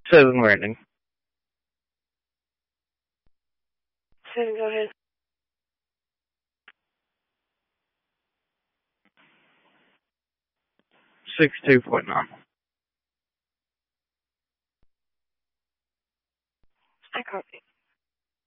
7 rating. 7, go ahead. 62.9. I copy.